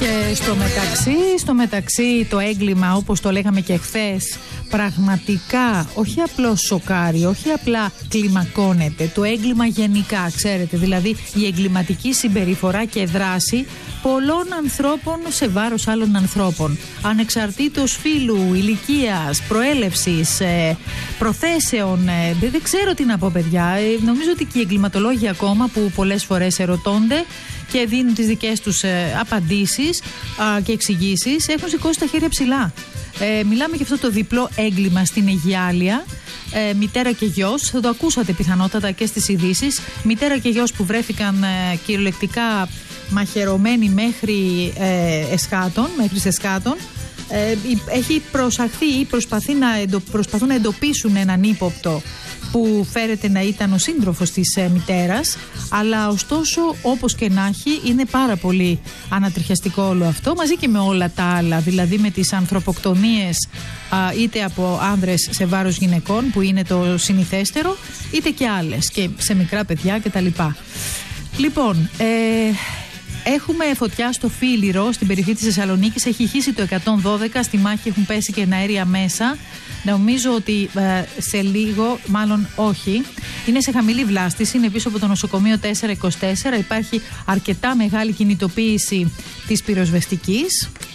Και στο μεταξύ το έγκλημα, όπως το λέγαμε και χθες, πραγματικά όχι απλώς σοκάρει, όχι απλά κλιμακώνεται. Το έγκλημα γενικά, ξέρετε, δηλαδή η εγκληματική συμπεριφορά και δράση πολλών ανθρώπων σε βάρος άλλων ανθρώπων. Ανεξαρτήτως φύλου, ηλικίας, προέλευσης, προθέσεων, δεν ξέρω τι να πω, παιδιά. Νομίζω ότι και οι εγκληματολόγοι ακόμα, που πολλές φορές ερωτώνται και δίνουν τις δικές τους απαντήσεις και εξηγήσεις, έχουν σηκώσει τα χέρια ψηλά. Μιλάμε για αυτό το διπλό έγκλημα στην Αιγιάλεια. Μητέρα και γιος, θα το ακούσατε πιθανότατα και στις ειδήσεις. Μητέρα και γιος που βρέθηκαν κυριολεκτικά μαχαιρωμένοι μέχρι εσχάτων. Έχει προσαχθεί ή προσπαθούν να εντοπίσουν έναν ύποπτο που φέρεται να ήταν ο σύντροφος της μητέρας, αλλά ωστόσο, όπως και να έχει, είναι πάρα πολύ ανατριχιαστικό όλο αυτό, μαζί και με όλα τα άλλα, δηλαδή με τις ανθρωποκτονίες είτε από άνδρες σε βάρος γυναικών, που είναι το συνηθέστερο, είτε και άλλες και σε μικρά παιδιά κτλ. Λοιπόν, έχουμε φωτιά στο Φίλιρο, στην περιοχή της Θεσσαλονίκης. Έχει χύσει το 112, στη μάχη έχουν πέσει και αέρια μέσα. Νομίζω ότι σε λίγο, μάλλον όχι, είναι σε χαμηλή βλάστηση, είναι πίσω από το νοσοκομείο 424. Υπάρχει αρκετά μεγάλη κινητοποίηση της πυροσβεστικής